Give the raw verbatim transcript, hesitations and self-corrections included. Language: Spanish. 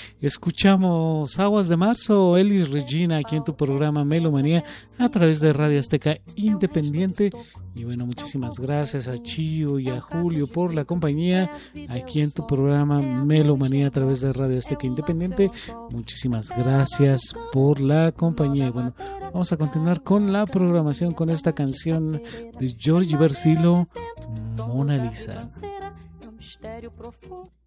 Escuchamos Aguas de Marzo, Elis Regina, aquí en tu programa Melomanía, a través de Radio Azteca Independiente. Y bueno, muchísimas gracias a Chío y a Julio por la compañía aquí en tu programa Melomanía a través de Radio Azteca Independiente. Muchísimas gracias por la compañía. Y bueno, vamos a continuar con la programación con esta canción de Jorge Versilo, Mona Lisa.